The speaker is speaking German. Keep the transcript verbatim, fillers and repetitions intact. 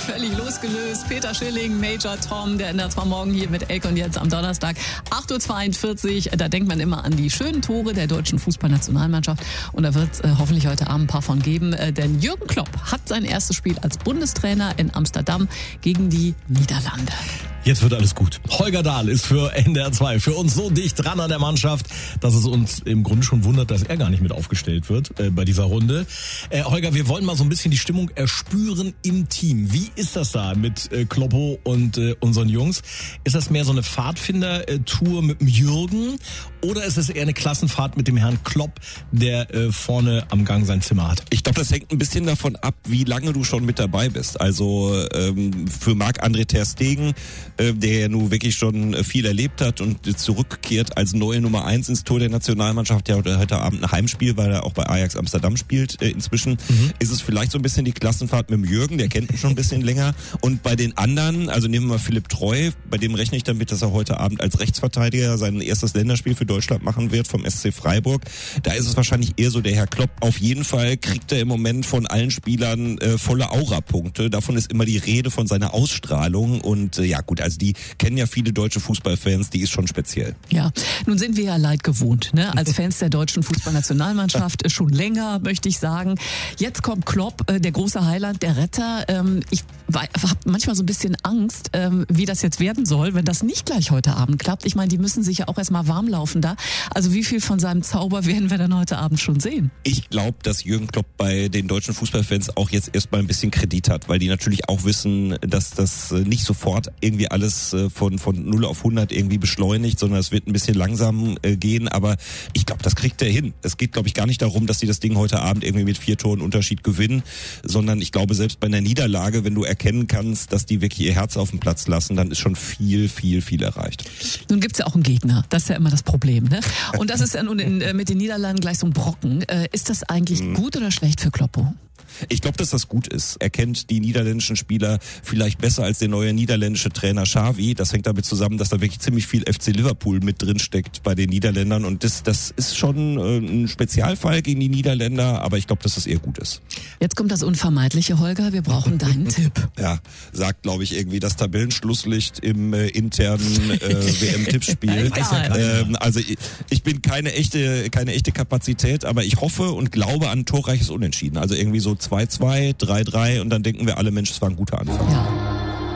völlig losgelöst. Peter Schilling, Major Tom, der ändert zwar morgen hier mit Elke und jetzt am Donnerstag acht Uhr zweiundvierzig. Da denkt man immer an die schönen Tore der deutschen Fußballnationalmannschaft. Und da wird es äh, hoffentlich heute Abend ein paar von geben. Äh, denn Jürgen Klopp hat sein erstes Spiel als Bundestrainer in Amsterdam gegen die Niederlande. Jetzt wird alles gut. Holger Dahl ist für N D R zwei für uns so dicht dran an der Mannschaft, dass es uns im Grunde schon wundert, dass er gar nicht mit aufgestellt wird äh, bei dieser Runde. Äh, Holger, wir wollen mal so ein bisschen die Stimmung erspüren im Team. Wie ist das da mit äh, Kloppo und äh, unseren Jungs? Ist das mehr so eine Pfadfinder-Tour mit dem Jürgen oder ist es eher eine Klassenfahrt mit dem Herrn Klopp, der äh, vorne am Gang sein Zimmer hat? Ich glaube, das hängt ein bisschen davon ab, wie lange du schon mit dabei bist. Also ähm, für Marc-André ter Stegen, äh, der ja nun wirklich schon viel erlebt hat und zurückkehrt als neue Nummer eins ins Tor der Nationalmannschaft, der heute Abend ein Heimspiel, weil er auch bei Ajax Amsterdam spielt äh, inzwischen, mhm. ist es vielleicht so ein bisschen die Klassenfahrt mit dem Jürgen, der kennt ihn schon ein bisschen länger. Und bei den anderen, also nehmen wir mal Philipp Treu, bei dem rechne ich damit, dass er heute Abend als Rechtsverteidiger sein erstes Länderspiel für Deutschland machen wird vom S C Freiburg. Da ist es wahrscheinlich eher so der Herr Klopp. Auf jeden Fall kriegt er im Moment von allen Spielern äh, volle Aura-Punkte. Davon ist immer die Rede, von seiner Ausstrahlung. Und äh, ja gut, also die kennen ja viele deutsche Fußballfans, die ist schon speziell. Ja, nun sind wir ja leid gewohnt, ne? Als Fans der deutschen Fußballnationalmannschaft schon länger, möchte ich sagen. Jetzt kommt Klopp, äh, der große Heiland, der Retter. Ähm, ich habe manchmal so ein bisschen Angst, ähm, wie das jetzt werden soll, wenn das nicht gleich heute Abend klappt. Ich meine, die müssen sich ja auch erstmal warm laufen da. Also wie viel von seinem Zauber werden wir dann heute Abend schon sehen? Ich glaube, dass Jürgen Klopp bei den deutschen Fußballfans auch jetzt erstmal ein bisschen Kredit hat, weil die natürlich auch wissen, dass das nicht sofort irgendwie alles von von null auf hundert irgendwie beschleunigt, sondern es wird ein bisschen langsam äh, gehen, aber ich glaube, das kriegt er hin. Es geht, glaube ich, gar nicht darum, dass sie das Ding heute Abend irgendwie mit vier Toren Unterschied gewinnen, sondern ich glaube, selbst bei einer Niederlage, wenn du erkennen kannst, dass die wirklich ihr Herz auf den Platz lassen, dann ist schon viel, viel, viel erreicht. Nun gibt's ja auch einen Gegner, das ist ja immer das Problem, ne? Und das ist ja nun in, äh, mit den Niederlanden gleich so ein Brocken. Äh, ist das eigentlich hm. gut oder schlecht für Kloppo? Ich glaube, dass das gut ist. Er kennt die niederländischen Spieler vielleicht besser als der neue niederländische Trainer Xavi. Das hängt damit zusammen, dass da wirklich ziemlich viel F C Liverpool mit drin steckt bei den Niederländern. Und das, das ist schon äh, ein Spezialfall gegen die Niederländer, aber ich glaube, dass das eher gut ist. Jetzt kommt das Unvermeidliche, Holger. Wir brauchen deinen Tipp. Ja, sagt, glaube ich, irgendwie das Tabellenschlusslicht im äh, internen äh, W M-Tippspiel. ähm, also ich, ich bin keine echte, keine echte Kapazität, aber ich hoffe und glaube an torreiches Unentschieden. Also irgendwie so zwei zwei, drei drei und dann denken wir alle, Mensch, es war ein guter Anfang. Ja.